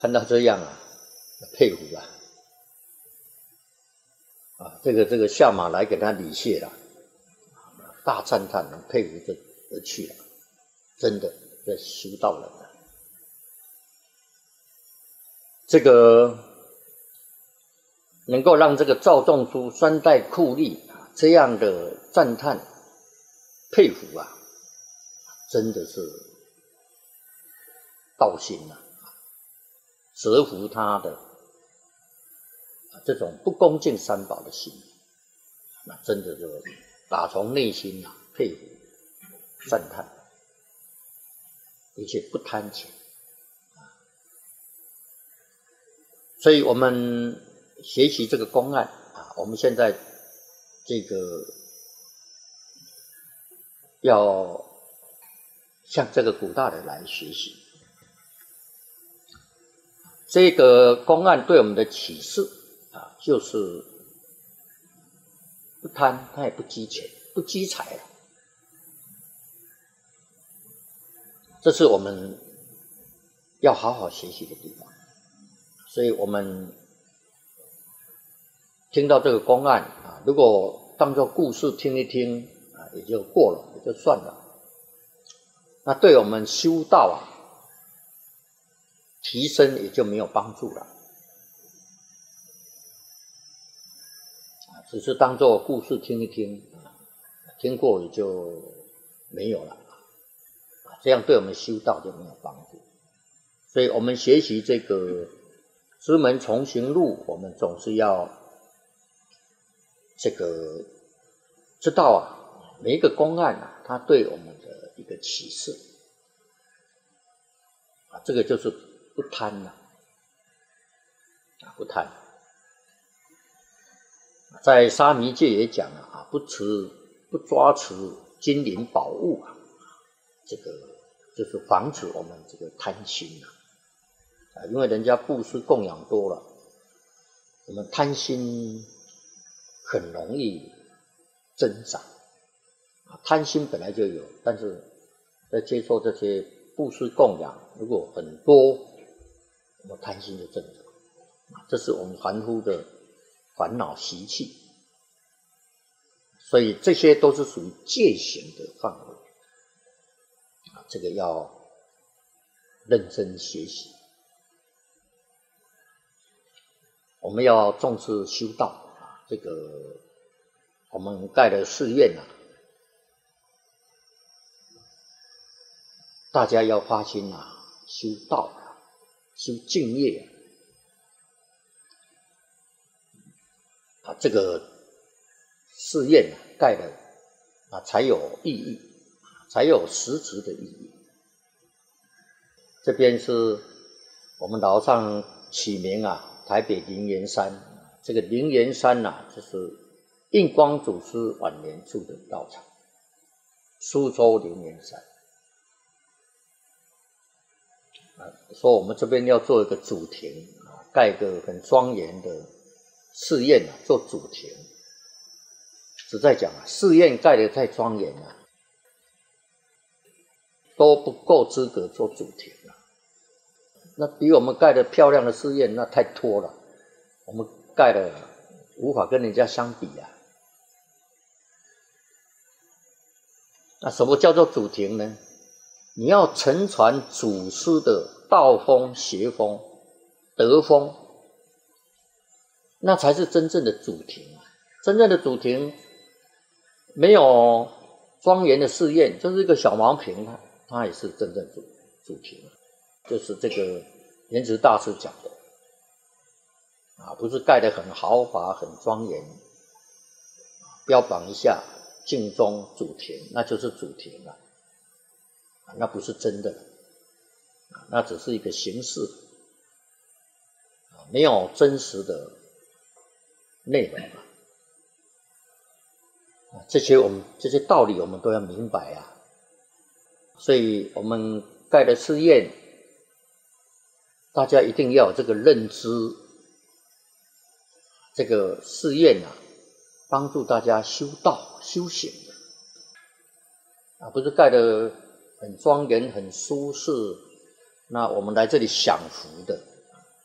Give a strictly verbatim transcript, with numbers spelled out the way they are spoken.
看到这样啊，佩服啊！啊，这个这个下马来给他礼谢了，大赞叹，佩服着而去了，真的在修道人了。这个能够让这个赵仲书、三代酷吏啊这样的赞叹、佩服啊，真的是道心啊，折服他的这种不恭敬三宝的心，那真的就打从内心啊佩服、赞叹，而且不贪钱。所以我们学习这个公案啊，我们现在这个要向这个古大人来学习。这个公案对我们的启示啊，就是不贪，他也不积钱，不积财，这是我们要好好学习的地方。所以我们听到这个公案啊，如果当作故事听一听啊，也就过了，也就算了。那对我们修道啊，提升也就没有帮助了。只是当作故事听一听，听过也就没有了，这样对我们修道就没有帮助。所以我们学习这个知门重行路，我们总是要这个知道啊，每一个公案啊，它对我们的一个启示啊，这个就是不贪了啊，不贪。在沙弥戒也讲了啊，不持不抓持金银宝物啊，这个就是防止我们这个贪心啊。啊，因为人家布施供养多了，我们贪心很容易增长。啊，贪心本来就有，但是在接受这些布施供养，如果很多，我们贪心就增长。这是我们凡夫的烦恼习气，所以这些都是属于戒行的范围。啊，这个要认真学习。我们要重视修道啊，这个我们盖的寺院啊，大家要发心啊，修道啊，修净业啊，这个寺院啊盖的啊才有意义，才有实质的意义。这边是我们老上起名啊。台北灵岩山，这个灵岩山啊，就是印光祖师晚年住的道场，苏州灵岩山。啊，说我们这边要做一个主庭啊，盖个很庄严的寺院啊，做主庭。实在讲啊，寺院盖得太庄严了，都不够资格做主庭了。那比我们盖的漂亮的寺院那太拖了，我们盖的无法跟人家相比啊。那什么叫做主庭呢？你要承传祖师的道风、邪风、德风，那才是真正的主庭啊。真正的主庭没有庄严的寺院，就是一个小茅坪，它它也是真正主主庭。就是这个莲池大师讲的啊，不是盖得很豪华、很庄严，标榜一下净宗主庭，那就是主庭了，啊，那不是真的，啊，那只是一个形式，啊，没有真实的内容啊。啊，这些我们这些道理我们都要明白啊。所以我们盖的寺院，大家一定要有这个认知，这个寺院啊，帮助大家修道修行的啊，不是盖得很庄严、很舒适，那我们来这里享福的